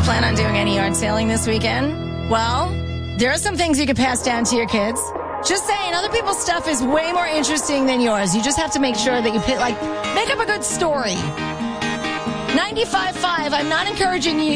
plan on doing any yard sailing this weekend? Well, there are some things you could pass down to your kids. Just saying, other people's stuff is way more interesting than yours. You just have to make sure that you make up a good story. 95.5, I'm not encouraging you